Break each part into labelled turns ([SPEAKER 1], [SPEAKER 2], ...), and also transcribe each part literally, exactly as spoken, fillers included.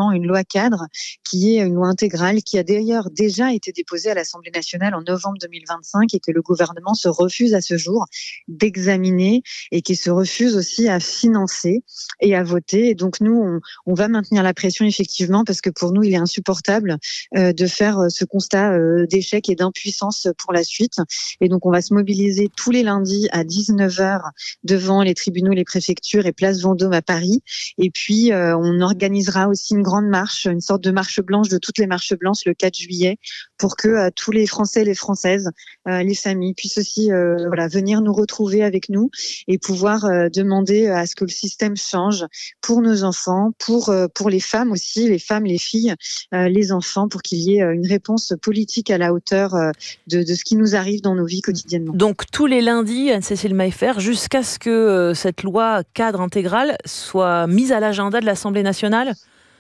[SPEAKER 1] effectivement une loi cadre qui est une loi intégrale qui a d'ailleurs déjà été déposée à l'Assemblée nationale en novembre deux mille vingt-cinq et que le gouvernement se refuse à ce jour d'examiner et qui se refuse aussi à financer et à voter. Et donc nous, on, on va maintenir la pression effectivement parce que pour nous, il est insupportable euh, de faire ce constat euh, d'échec et d'impuissance pour la suite. Et donc on va se mobiliser tous les lundis à dix-neuf heures devant les tribunaux, les préfectures et place Vendôme à Paris. Et puis euh, on organisera aussi une grande marche, une sorte de marche blanche de toutes les marches blanches le quatre juillet pour que euh, tous les Français et les Françaises, euh, les familles puissent aussi euh, voilà, venir nous retrouver avec nous et pouvoir euh, demander à ce que le système change pour nos enfants, pour, euh, pour les femmes aussi, les femmes, les filles, euh, les enfants, pour qu'il y ait une réponse politique à la hauteur euh, de, de ce qui nous arrive dans nos vies quotidiennement.
[SPEAKER 2] Donc tous les lundis, Anne-Cécile Maillefer, jusqu'à ce que euh, cette loi cadre intégrale soit mise à l'agenda de l'Assemblée nationale ?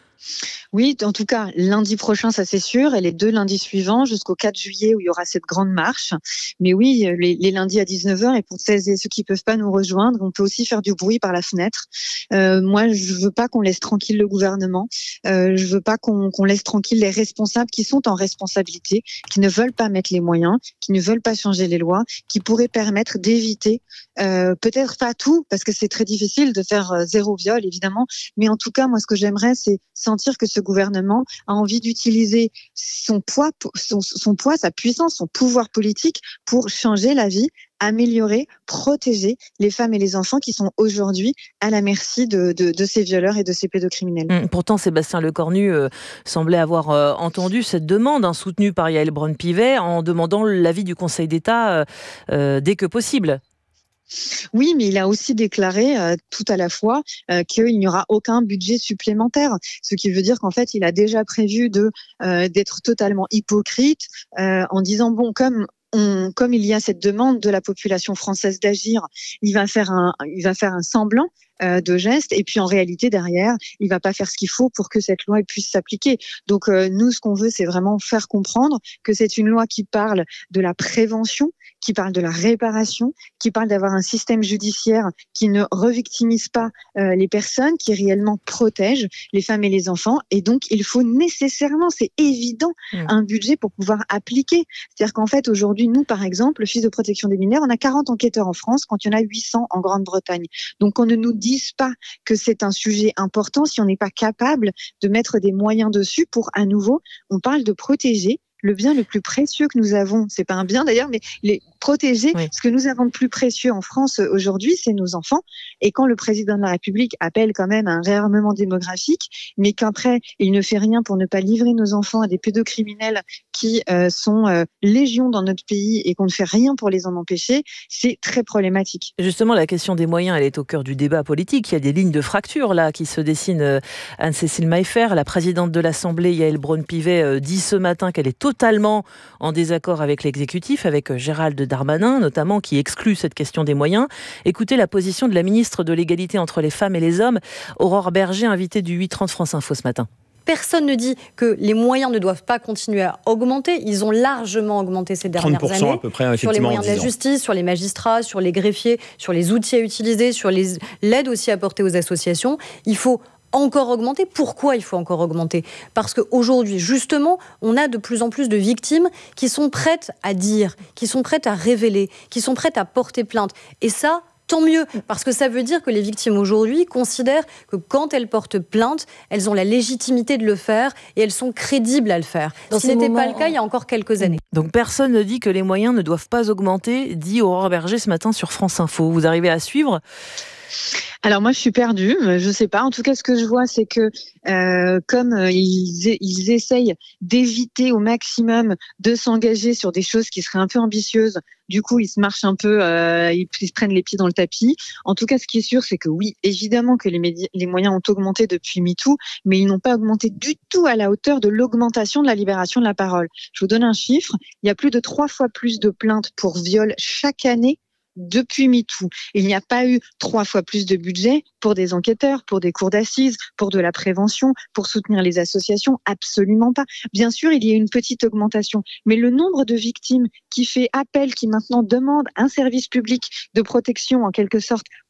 [SPEAKER 1] Oui, en tout cas, lundi prochain, ça c'est sûr, et les deux lundis suivants, jusqu'au quatre juillet où il y aura cette grande marche. Mais oui, les, les lundis à dix-neuf heures, et pour celles et ceux qui peuvent pas nous rejoindre, on peut aussi faire du bruit par la fenêtre. Euh, moi, je veux pas qu'on laisse tranquille le gouvernement. Euh, je veux pas qu'on, qu'on laisse tranquille les responsables qui sont en responsabilité, qui ne veulent pas mettre les moyens, qui ne veulent pas changer les lois, qui pourraient permettre d'éviter, euh, peut-être pas tout, parce que c'est très difficile de faire euh, zéro viol, évidemment. Mais en tout cas, moi, ce que j'aimerais, c'est sentir que ce gouvernement a envie d'utiliser son poids, son, son poids, sa puissance, son pouvoir politique pour changer la vie, améliorer, protéger les femmes et les enfants qui sont aujourd'hui à la merci de, de, de ces violeurs et de ces pédocriminels.
[SPEAKER 2] Mmh, pourtant, Sébastien Lecornu euh, semblait avoir euh, entendu cette demande, hein, soutenue par Yaël Braun-Pivet, en demandant l'avis du Conseil d'État euh, euh, dès que possible.
[SPEAKER 1] Oui, mais il a aussi déclaré euh, tout à la fois euh, qu'il n'y aura aucun budget supplémentaire, ce qui veut dire qu'en fait, il a déjà prévu de euh, d'être totalement hypocrite euh, en disant bon, comme on, comme il y a cette demande de la population française d'agir, il va faire un, il va faire un semblant euh, de geste, et puis en réalité derrière, il va pas faire ce qu'il faut pour que cette loi puisse s'appliquer. Donc euh, nous, ce qu'on veut, c'est vraiment faire comprendre que c'est une loi qui parle de la prévention, qui parle de la réparation, qui parle d'avoir un système judiciaire qui ne revictimise pas euh, les personnes, qui réellement protège les femmes et les enfants. Et donc, il faut nécessairement, c'est évident, mmh. un budget pour pouvoir appliquer. C'est-à-dire qu'en fait, aujourd'hui, nous, par exemple, l'Office de protection des mineurs, on a quarante enquêteurs en France quand il y en a huit cents en Grande-Bretagne. Donc, on ne nous dise pas que c'est un sujet important si on n'est pas capable de mettre des moyens dessus pour, à nouveau, on parle de protéger le bien le plus précieux que nous avons. C'est pas un bien d'ailleurs, mais les protéger. Oui. Ce que nous avons de plus précieux en France aujourd'hui, c'est nos enfants. Et quand le président de la République appelle quand même à un réarmement démographique, mais qu'après, il ne fait rien pour ne pas livrer nos enfants à des pédocriminels qui euh, sont euh, légion dans notre pays et qu'on ne fait rien pour les en empêcher, c'est très problématique.
[SPEAKER 2] Justement, la question des moyens, elle est au cœur du débat politique. Il y a des lignes de fracture là qui se dessinent. Anne-Cécile Maillefer, la présidente de l'Assemblée, Yaël Braun-Pivet, dit ce matin qu'elle est totalement en désaccord avec l'exécutif, avec Gérald Darmanin notamment, qui exclut cette question des moyens. Écoutez la position de la ministre de l'égalité entre les femmes et les hommes, Aurore Bergé, invitée du huit trente France Info ce matin.
[SPEAKER 3] Personne ne dit que les moyens ne doivent pas continuer à augmenter. Ils ont largement augmenté ces dernières
[SPEAKER 4] trente pour cent
[SPEAKER 3] années.
[SPEAKER 4] à peu près,
[SPEAKER 3] sur les moyens de la justice, sur les magistrats, sur les greffiers, sur les outils à utiliser, sur les... l'aide aussi apportée aux associations. Il faut encore augmenter. Pourquoi il faut encore augmenter ? Parce qu'aujourd'hui, justement, on a de plus en plus de victimes qui sont prêtes à dire, qui sont prêtes à révéler, qui sont prêtes à porter plainte. Et ça, tant mieux, parce que ça veut dire que les victimes aujourd'hui considèrent que quand elles portent plainte, elles ont la légitimité de le faire et elles sont crédibles à le faire. Ce n'était moments... pas le cas il y a encore quelques années.
[SPEAKER 2] Donc personne ne dit que les moyens ne doivent pas augmenter, dit Aurore Bergé ce matin sur France Info. Vous arrivez à suivre ?
[SPEAKER 1] Alors moi je suis perdue, je sais pas. En tout cas ce que je vois c'est que euh, comme euh, ils, ils essayent d'éviter au maximum de s'engager sur des choses qui seraient un peu ambitieuses, du coup ils se marchent un peu, euh, ils, ils se prennent les pieds dans le tapis. En tout cas ce qui est sûr c'est que oui, évidemment que les, médias, les moyens ont augmenté depuis MeToo, mais ils n'ont pas augmenté du tout à la hauteur de l'augmentation de la libération de la parole. Je vous donne un chiffre, il y a plus de trois fois plus de plaintes pour viol chaque année depuis MeToo. Il n'y a pas eu trois fois plus de budget pour des enquêteurs, pour des cours d'assises, pour de la prévention, pour soutenir les associations, absolument pas. Bien sûr, il y a une petite augmentation, mais le nombre de victimes qui fait appel, qui maintenant demande un service public de protection en quelque sorte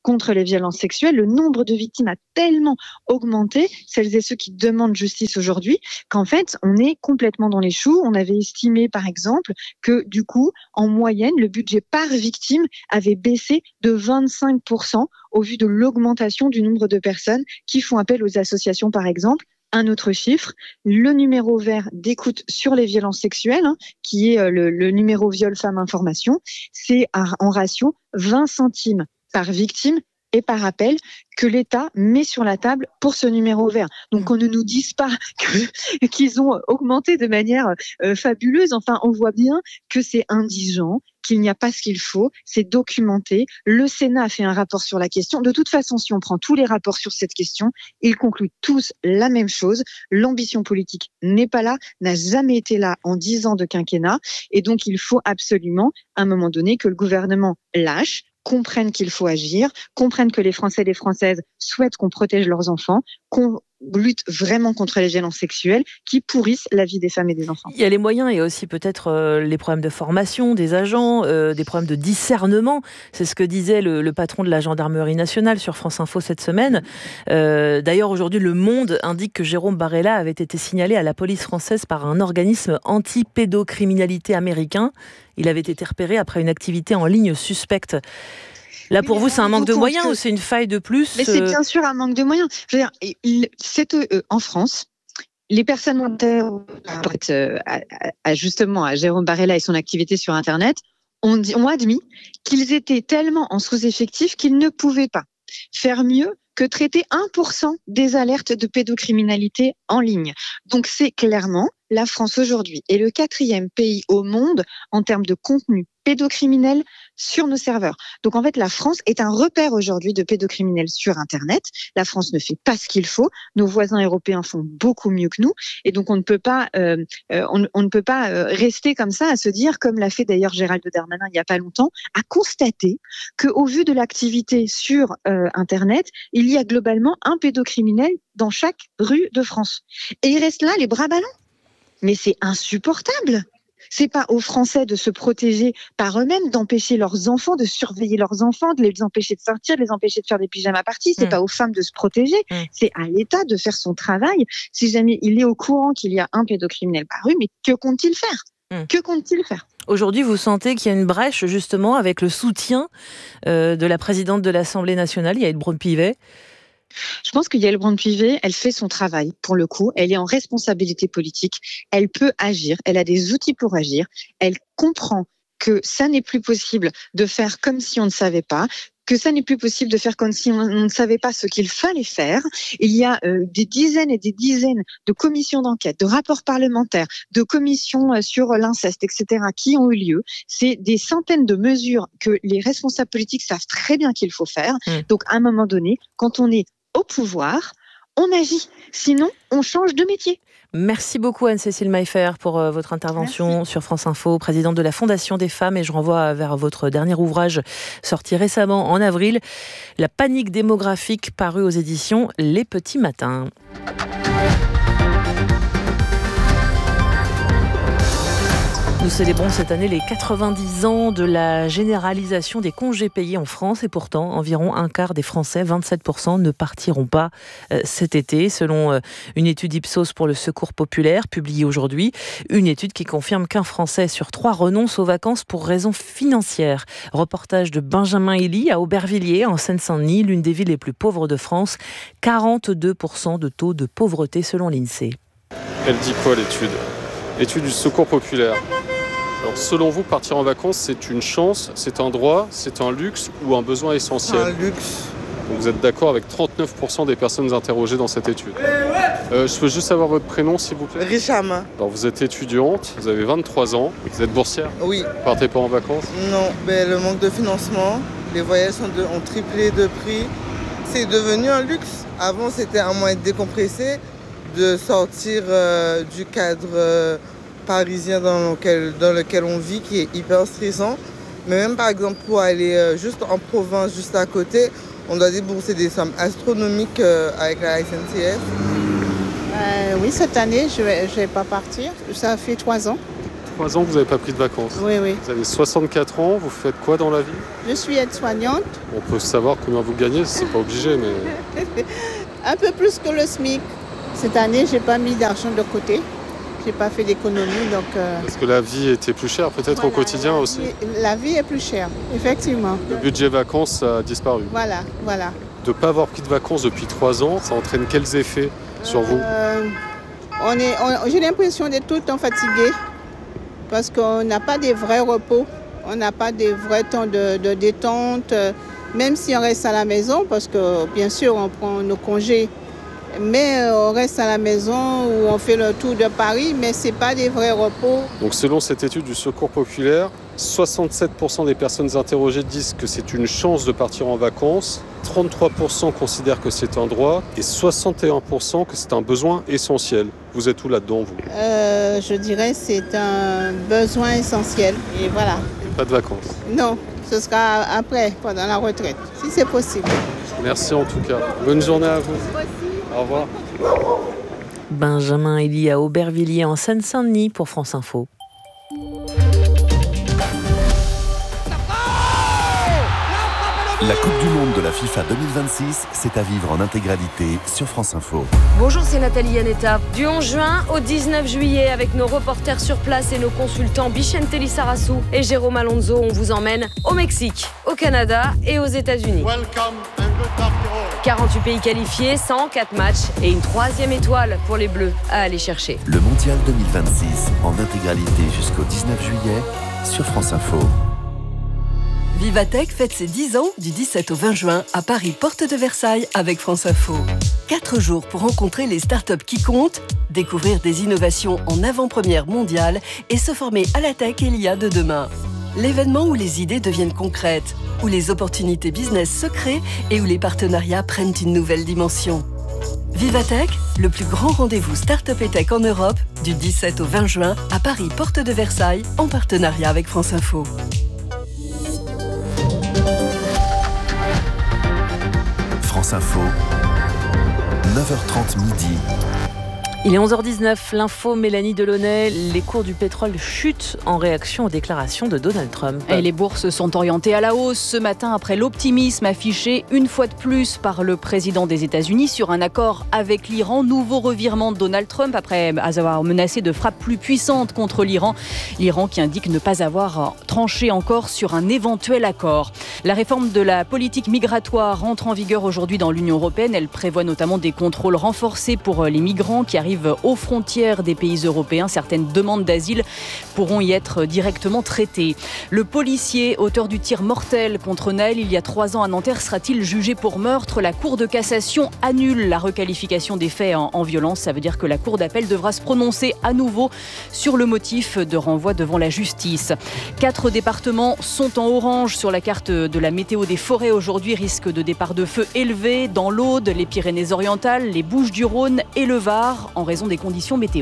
[SPEAKER 1] contre les violences sexuelles. Le nombre de victimes a tellement augmenté, celles et ceux qui demandent justice aujourd'hui, qu'en fait, on est complètement dans les choux. On avait estimé, par exemple, que du coup, en moyenne, le budget par victime avait baissé de vingt-cinq pour cent au vu de l'augmentation du nombre de personnes qui font appel aux associations, par exemple. Un autre chiffre, le numéro vert d'écoute sur les violences sexuelles, hein, qui est le, le numéro viol femme information, c'est en ratio vingt centimes par victime et par appel que l'État met sur la table pour ce numéro vert. Donc qu'on ne nous dise pas que, qu'ils ont augmenté de manière euh, fabuleuse. Enfin, on voit bien que c'est indigent, qu'il n'y a pas ce qu'il faut, c'est documenté. Le Sénat a fait un rapport sur la question. De toute façon, si on prend tous les rapports sur cette question, ils concluent tous la même chose. L'ambition politique n'est pas là, n'a jamais été là en dix ans de quinquennat. Et donc, il faut absolument, à un moment donné, que le gouvernement lâche, comprennent qu'il faut agir, comprennent que les Français et les Françaises souhaitent qu'on protège leurs enfants, qu'on lutte vraiment contre les violences sexuelles qui pourrissent la vie des femmes et des enfants.
[SPEAKER 2] Il y a les moyens et aussi peut-être euh, les problèmes de formation des agents, euh, des problèmes de discernement. C'est ce que disait le, le patron de la gendarmerie nationale sur France Info cette semaine. Euh, d'ailleurs, aujourd'hui, Le Monde indique que Jérôme Barella avait été signalé à la police française par un organisme anti-pédocriminalité américain. Il avait été repéré après une activité en ligne suspecte. Là, pour oui, vous, c'est un manque de moyens que... ou c'est une faille de plus?
[SPEAKER 1] Mais c'est bien sûr un manque de moyens. Je veux dire, il, c'est, euh, en France, les personnes volontaires, euh, à, à, justement à Jérôme Barella et son activité sur Internet, ont, dit, ont admis qu'ils étaient tellement en sous-effectif qu'ils ne pouvaient pas faire mieux que traiter un pour cent des alertes de pédocriminalité en ligne. Donc c'est clairement, la France aujourd'hui est le quatrième pays au monde en termes de contenu pédocriminel sur nos serveurs. Donc en fait, la France est un repère aujourd'hui de pédocriminels sur Internet. La France ne fait pas ce qu'il faut. Nos voisins européens font beaucoup mieux que nous. Et donc on ne peut pas, euh, euh, on, on ne peut pas euh, rester comme ça à se dire, comme l'a fait d'ailleurs Gérald Darmanin il n'y a pas longtemps, à constater qu'au vu de l'activité sur euh, Internet, il y a globalement un pédocriminel dans chaque rue de France. Et il reste là les bras ballants. Mais c'est insupportable. C'est pas aux Français de se protéger par eux-mêmes, d'empêcher leurs enfants, de surveiller leurs enfants, de les empêcher de sortir, de les empêcher de faire des pyjamas parties. C'est mmh. pas aux femmes de se protéger. Mmh. C'est à l'État de faire son travail. Si jamais il est au courant qu'il y a un pédocriminel par rue, mais que compte-t-il faire ? mmh. Que compte-t-il faire ?
[SPEAKER 2] Aujourd'hui, vous sentez qu'il y a une brèche, justement, avec le soutien euh, de la présidente de l'Assemblée nationale, Yaël Braun-Pivet.
[SPEAKER 1] Je pense que Yaël Braun-Pivet, elle fait son travail, pour le coup. Elle est en responsabilité politique. Elle peut agir. Elle a des outils pour agir. Elle comprend que ça n'est plus possible de faire comme si on ne savait pas, que ça n'est plus possible de faire comme si on ne savait pas ce qu'il fallait faire. Il y a euh, des dizaines et des dizaines de commissions d'enquête, de rapports parlementaires, de commissions euh, sur l'inceste, et cetera, qui ont eu lieu. C'est des centaines de mesures que les responsables politiques savent très bien qu'il faut faire. Mmh. Donc, à un moment donné, quand on est au pouvoir, on agit. Sinon, on change de métier.
[SPEAKER 2] Merci beaucoup Anne-Cécile Maillefer pour euh, votre intervention Merci. Sur France Info, présidente de la Fondation des femmes, et je renvoie vers votre dernier ouvrage sorti récemment en avril, La panique démographique, paru aux éditions Les Petits Matins. Nous célébrons cette année les quatre-vingt-dix ans de la généralisation des congés payés en France, et pourtant environ un quart des Français, vingt-sept pour cent, ne partiront pas euh, cet été, selon euh, une étude Ipsos pour le Secours populaire publiée aujourd'hui. Une étude qui confirme qu'un Français sur trois renonce aux vacances pour raisons financières. Reportage de Benjamin Elie à Aubervilliers, en Seine-Saint-Denis, l'une des villes les plus pauvres de France. quarante-deux pour cent de taux de pauvreté selon l'INSEE.
[SPEAKER 4] Elle dit quoi l'étude ? L'étude du Secours populaire. Alors, selon vous, partir en vacances, c'est une chance, c'est un droit, c'est un luxe ou un besoin essentiel ?
[SPEAKER 5] Un luxe.
[SPEAKER 4] Donc, vous êtes d'accord avec trente-neuf pour cent des personnes interrogées dans cette étude. Euh, je peux juste savoir votre prénom, s'il vous plaît ?
[SPEAKER 5] Richam.
[SPEAKER 4] Alors, vous êtes étudiante, vous avez vingt-trois ans, et vous êtes boursière ?
[SPEAKER 5] Oui.
[SPEAKER 4] Vous partez pas en vacances ?
[SPEAKER 5] Non, ben, le manque de financement, les voyages sont de, ont triplé de prix. C'est devenu un luxe. Avant, c'était un moyen de décompresser, de sortir euh, du cadre... Euh, parisien dans lequel, dans lequel on vit, qui est hyper stressant. Mais même par exemple pour aller euh, juste en province, juste à côté, on doit débourser des sommes astronomiques euh, avec la S N C F.
[SPEAKER 6] Euh, oui, cette année, je ne vais, je vais pas partir. Ça fait trois ans.
[SPEAKER 4] trois ans que vous n'avez pas pris de vacances.
[SPEAKER 6] Oui, oui.
[SPEAKER 4] Vous avez soixante-quatre ans, vous faites quoi dans la vie?
[SPEAKER 6] Je suis aide-soignante.
[SPEAKER 4] On peut savoir combien vous gagnez, c'est pas obligé, mais...
[SPEAKER 6] Un peu plus que le SMIC. Cette année, j'ai pas mis d'argent de côté. J'ai pas fait d'économie, donc... Euh...
[SPEAKER 4] Parce que la vie était plus chère, peut-être
[SPEAKER 6] voilà,
[SPEAKER 4] au quotidien
[SPEAKER 6] la
[SPEAKER 4] aussi.
[SPEAKER 6] Vie, la vie est plus chère, effectivement.
[SPEAKER 4] Le budget vacances a disparu.
[SPEAKER 6] Voilà, voilà.
[SPEAKER 4] De ne pas avoir pris de vacances depuis trois ans, ça entraîne quels effets sur vous?
[SPEAKER 6] euh, on est, on, J'ai l'impression d'être tout le temps fatigué parce qu'on n'a pas des vrais repos, on n'a pas des vrais temps de, de détente, même si on reste à la maison, parce que bien sûr on prend nos congés, mais on reste à la maison ou on fait le tour de Paris, mais ce n'est pas des vrais repos.
[SPEAKER 4] Donc selon cette étude du Secours populaire, soixante-sept pour cent des personnes interrogées disent que c'est une chance de partir en vacances, trente-trois pour cent considèrent que c'est un droit et soixante et un pour cent que c'est un besoin essentiel. Vous êtes où là-dedans, vous?
[SPEAKER 6] euh, Je dirais que c'est un besoin essentiel, et voilà.
[SPEAKER 4] Et pas de vacances?
[SPEAKER 6] Non, ce sera après, pendant la retraite, si c'est possible.
[SPEAKER 4] Merci en tout cas. Bonne journée à vous. Au revoir.
[SPEAKER 2] Benjamin Elie à Aubervilliers en Seine-Saint-Denis pour France Info.
[SPEAKER 7] La Coupe du Monde de la FIFA deux mille vingt-six, c'est à vivre en intégralité sur France Info.
[SPEAKER 8] Bonjour, c'est Nathalie Yanetta. Du onze juin au dix-neuf juillet, avec nos reporters sur place et nos consultants Bichente Lissarassou et Jérôme Alonso, on vous emmène au Mexique, au Canada et aux États-Unis. quarante-huit pays qualifiés, cent quatre matchs et une troisième étoile pour les Bleus à aller chercher.
[SPEAKER 7] Le Mondial deux mille vingt-six en intégralité jusqu'au dix-neuf juillet sur France Info.
[SPEAKER 9] Vivatech fête ses dix ans du dix-sept au vingt juin à Paris, porte de Versailles avec France Info. Quatre jours pour rencontrer les startups qui comptent, découvrir des innovations en avant-première mondiale et se former à la tech et l'I A de demain. L'événement où les idées deviennent concrètes, où les opportunités business se créent et où les partenariats prennent une nouvelle dimension. Vivatech, le plus grand rendez-vous start-up et tech en Europe, du dix-sept au vingt juin à Paris, porte de Versailles, en partenariat avec France Info.
[SPEAKER 7] France Info, neuf heures trente midi.
[SPEAKER 2] Il est onze heures dix-neuf, l'info Mélanie Delaunay, les cours du pétrole chutent en réaction aux déclarations de Donald Trump.
[SPEAKER 10] Et les bourses sont orientées à la hausse ce matin après l'optimisme affiché une fois de plus par le président des États-Unis sur un accord avec l'Iran. Nouveau revirement de Donald Trump après avoir menacé de frappes plus puissantes contre l'Iran. L'Iran qui indique ne pas avoir tranché encore sur un éventuel accord. La réforme de la politique migratoire rentre en vigueur aujourd'hui dans l'Union européenne. Elle prévoit notamment des contrôles renforcés pour les migrants qui arrivent aux frontières des pays européens. Certaines demandes d'asile pourront y être directement traitées. Le policier, auteur du tir mortel contre Naël il y a trois ans à Nanterre, sera-t-il jugé pour meurtre? La Cour de cassation annule la requalification des faits en, en violence. Ça veut dire que la Cour d'appel devra se prononcer à nouveau sur le motif de renvoi devant la justice. Quatre départements sont en orange sur la carte de la météo des forêts aujourd'hui. Risque de départ de feu élevé dans l'Aude, les Pyrénées-Orientales, les Bouches-du-Rhône et le Var en raison des conditions météo.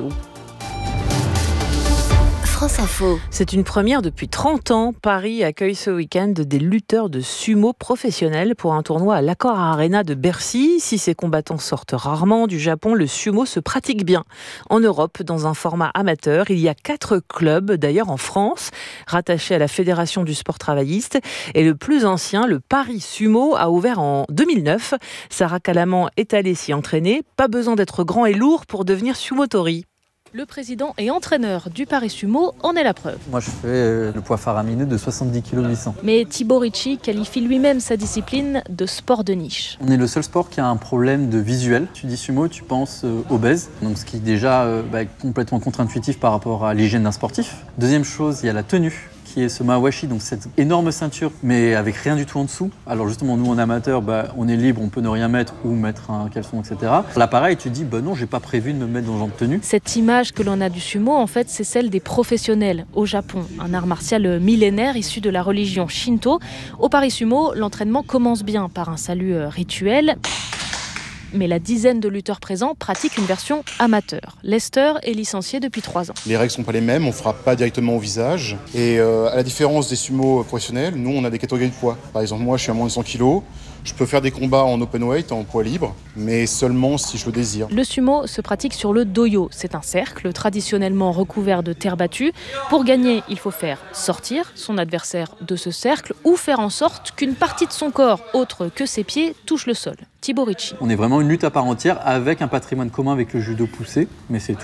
[SPEAKER 9] France Info.
[SPEAKER 2] C'est une première depuis trente ans. Paris accueille ce week-end des lutteurs de sumo professionnels pour un tournoi à l'Accor Arena de Bercy. Si ces combattants sortent rarement du Japon, le sumo se pratique bien. En Europe, dans un format amateur, il y a quatre clubs, d'ailleurs en France, rattachés à la Fédération du sport travailliste. Et le plus ancien, le Paris Sumo, a ouvert en deux mille neuf. Sarah Calaman est allée s'y entraîner. Pas besoin d'être grand et lourd pour devenir sumotori.
[SPEAKER 11] Le président et entraîneur du Paris Sumo en est la preuve.
[SPEAKER 12] Moi, je fais le poids faramineux de soixante-dix virgule huit kilos.
[SPEAKER 11] Mais Thibaut Ricci qualifie lui-même sa discipline de sport de niche.
[SPEAKER 12] On est le seul sport qui a un problème de visuel. Tu dis sumo, tu penses euh, obèse, donc ce qui est déjà euh, bah, complètement contre-intuitif par rapport à l'hygiène d'un sportif. Deuxième chose, il y a la tenue, qui est ce mawashi, donc cette énorme ceinture, mais avec rien du tout en dessous. Alors justement, nous en amateur, bah, on est libre, on peut ne rien mettre ou mettre un caleçon, et cetera. Là, pareil, tu te dis, bah non, j'ai pas prévu de me mettre dans ce genre de tenue.
[SPEAKER 11] Cette image que l'on a du sumo, en fait, c'est celle des professionnels au Japon, un art martial millénaire issu de la religion Shinto. Au Paris Sumo, l'entraînement commence bien par un salut rituel. Mais la dizaine de lutteurs présents pratique une version amateur. Lester est licencié depuis trois ans.
[SPEAKER 13] Les règles ne sont pas les mêmes, on ne frappe pas directement au visage. Et euh, à la différence des sumo professionnels, nous on a des catégories de poids. Par exemple, moi je suis à moins de cent kilos. Je peux faire des combats en open weight, en poids libre, mais seulement si je le désire.
[SPEAKER 11] Le sumo se pratique sur le doyo. C'est un cercle traditionnellement recouvert de terre battue. Pour gagner, il faut faire sortir son adversaire de ce cercle ou faire en sorte qu'une partie de son corps, autre que ses pieds, touche le sol. Thibaut Ricci.
[SPEAKER 12] On est vraiment une lutte à part entière avec un patrimoine commun avec le judo poussé, mais c'est tout.